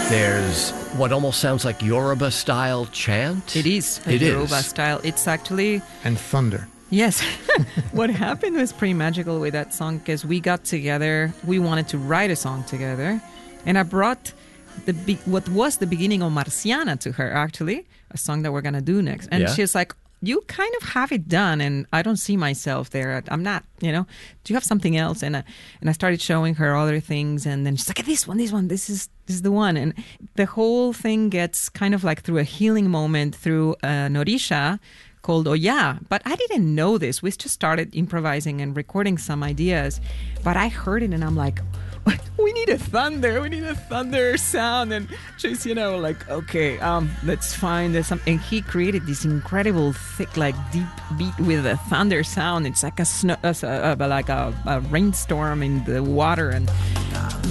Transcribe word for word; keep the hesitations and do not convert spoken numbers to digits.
There's what almost sounds like Yoruba-style chant. It is a It Yoruba is. style. It's actually... And thunder. Yes. What happened was pretty magical with that song because we got together. We wanted to write a song together. And I brought the be- what was the beginning of Marciana to her, actually, a song that we're going to do next. And Yeah. she's like, you kind of have it done, and I don't see myself there. I'm not, you know, do you have something else? And, uh, and I started showing her other things, and then she's like, this one, this one, this is this is the one. And the whole thing gets kind of like through a healing moment through uh, Norisha called Oya. But I didn't know this. We just started improvising and recording some ideas. But I heard it, and I'm like, we need a thunder. We need a thunder sound. And she's, you know, like, okay, um, let's find some. And he created this incredible, thick, like deep beat with a thunder sound. It's like a snow, uh, uh, like a, a rainstorm in the water, and